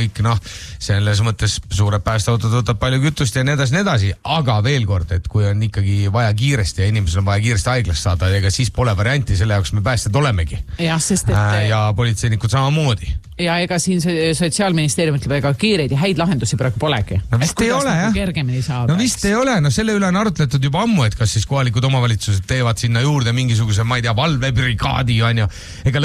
kõik, selles mõttes suured päästeautod võtab palju kütust ja nii edasi, aga veel kord, et kui on ikkagi vaja kiiresti ja inimesel on vaja kiiresti haiglast saada, ega siis pole varianti, selle jaoks me päästjad olemegi. Ja, sest et... ja politseinikud samamoodi. Ja ega siin Sotsiaalministeerium ütleb, ega kiireid ja häid lahendusi praegu polegi. No vist ei ole, jah. No vist ei ole, selle üle on arutletud juba ammu, et kas siis kohalikud omavalitsused teevad sinna juurde mingisuguse, ma ei tea, valvebrigaadi, on ju.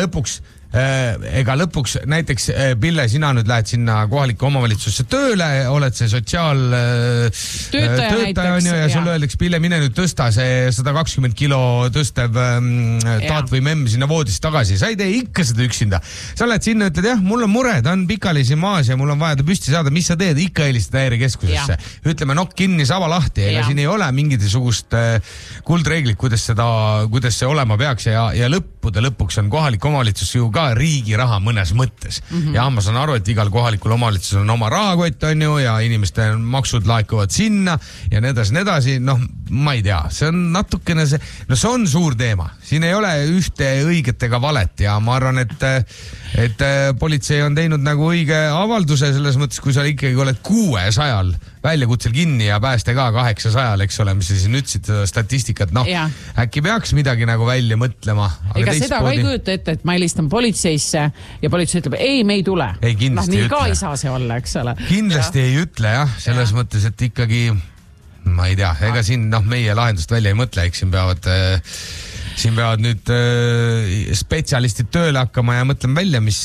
Ega lõpuks näiteks, Pille, sina nüüd lähed sinna kohalikku omavalitsusse tööle, oled see sotsiaaltöötaja on ju, ja sulle öeldaks, Pille, mine nüüd tõsta see 120 kilo tõstev taat või memm sinna voodist tagasi. Sa ei tee ikka seda üksinda. Sa lähed sinna, ütled, jah, mul on mure, ta on pikalisi maas ja mul on vaja ta püsti saada. Mis sa teed? Ikka helistad häirekeskusesse. Ütleme, nokk kinni, saba lahti. Ega siin ei ole mingisugust kuldreeglit, kuidas see olema peaks ja lõpuks on kohalik omavalitsus ju ka riigi raha mõnes mõttes. Ja ma saan aru, et igal kohalikul omavalitsusel on oma rahakott, on ju, ja inimeste maksud laekuvad sinna ja nii edasi. Ma ei tea, see on natukene see on suur teema. Siin ei ole ühte õiget ega valet ja ma arvan, et politsei on teinud nagu õige avalduse selles mõttes, kui sa ikkagi oled 600 väljakutsel kinni ja pääste ka 800, eks ole, mis sa siin ütlesid seda statistikat, äkki peaks midagi nagu välja mõtlema. Ega seda ka ei kujuta ette, et ma helistan politseisse ja politsei ütleb, ei, me ei tule. Ei, kindlasti nii ei ütle. Ka ei saa see olla, eks ole. Kindlasti ei ütle, jah, selles mõttes, et ikkagi, ma ei tea, ega siin meie lahendust välja ei mõtle, eks siin peavad nüüd spetsialistid tööle hakkama ja mõtlema välja, mis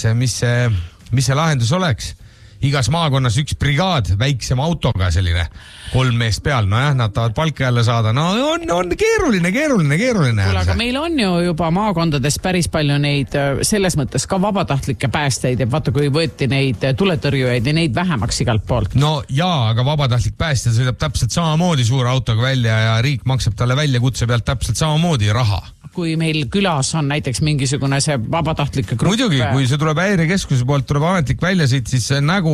see lahendus oleks. Igas maakonnas üks brigaad väiksema autoga selline 3 meest peal, nad tahavad palka jälle saada, on keeruline. Kuule, aga meil on ju juba maakondades päris palju neid selles mõttes ka vabatahtlikke päästeid ja vaata, kui võeti neid tuletõrjujaid ja neid vähemaks igalt poolt. No jaa, aga vabatahtlik päästja sõidab täpselt samamoodi suure autoga välja ja riik maksab talle väljakutse pealt täpselt samamoodi raha. Kui meil külas on näiteks mingisugune see vabatahtlike grupp. Muidugi, kui see tuleb häirekeskuse poolt, tuleb ametlik väljasõit, siis nägu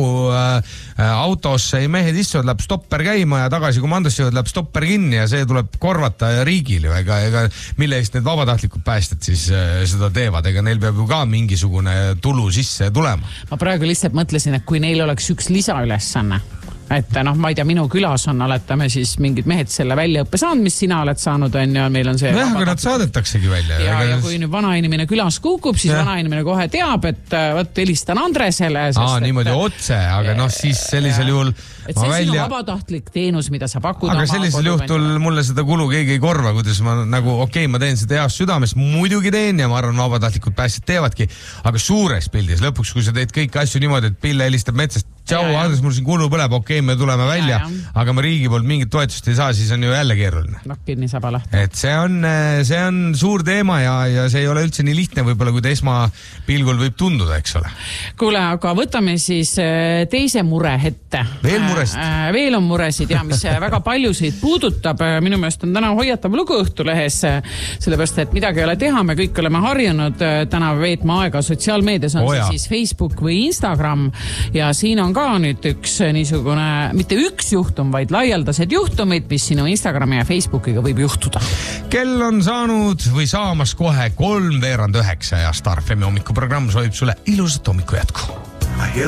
autosse ja mehed istuvad, läheb stopper käima ja tagasi komandosse jõuvad, läheb stopper kinni ja see tuleb korvata riigil ju, ega mille eest need vabatahtlikud päästjad siis seda teevad, ega neil peab ju ka mingisugune tulu sisse tulema. Ma praegu lihtsalt mõtlesin, et kui neil oleks üks lisaülesanne, et ma ei tea, minu külas on, oletame siis mingid mehed selle väljaõppe saanud, mis sina oled saanud, on ja meil on see... aga nad saadetaksegi välja. Ja kui nüüd vanainimene külas kukub, siis vanainimene kohe teab, et helistan Andresele. Niimoodi otse, aga siis sellisel juhul... Et see sinu vabatahtlik teenus, mida sa pakud... Aga sellisel juhtul mulle seda kulu keegi ei korva, kuidas ma ma teen seda heast südamest, muidugi teen ja ma arvan, vabatahtlikud päästjad teevadki, aga suures pildis lõpuks, kui sa teed kõiki asju niimoodi, et Pille helistab metsast, tšau, Andres, mul siin kulu põleb, me tuleme välja, aga ma riigi poolt mingit toetust ei saa, siis on ju jälle keeruline. Kinni saba lahti. Et see on suur teema ja see ei ole üldse nii lihtne võib-olla, kui ta esmapilgul võib tunduda, eks ole. Kuule, aga võtame siis teise mure ette. Veel on muresid ja mis väga paljusid puudutab. Minu meelest on täna hoiatav lugu Õhtulehes, sellepärast, et midagi ei ole teha, me kõik oleme harjunud täna veetma aega sotsiaalmeedias, on see siis Facebook või Instagram ja siin on ka nüüd üks niisugune, mitte üks juhtum, vaid laialdased juhtumid, mis sinu Instagrami ja Facebookiga võib juhtuda. Kell on saanud või saamas kohe 8:03 ja Star FM hommikuprogramm soovib sulle ilusat hommiku jätku.